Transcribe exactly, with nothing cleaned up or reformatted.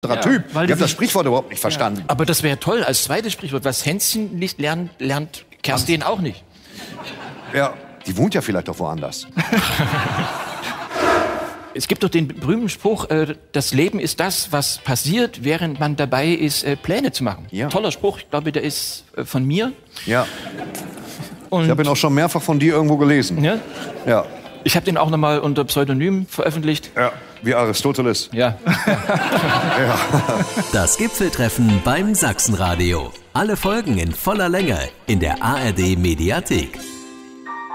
Ja, Typ. Weil Ich habe das Sprichwort überhaupt nicht verstanden. Ja. Aber das wäre toll als zweites Sprichwort. Was Hänschen nicht lernt, lernt Kerstin auch nicht. Ja, die wohnt ja vielleicht auch woanders. Es gibt doch den berühmten Spruch, äh, das Leben ist das, was passiert, während man dabei ist, äh, Pläne zu machen. Ja. Toller Spruch, ich glaube, der ist äh, von mir. Ja. Und Ich habe ihn auch schon mehrfach von dir irgendwo gelesen. Ja? Ja. Ich habe den auch nochmal unter Pseudonym veröffentlicht. Ja, wie Aristoteles. Ja. Ja. Das Gipfeltreffen beim Sachsenradio. Alle Folgen in voller Länge in der A R D Mediathek.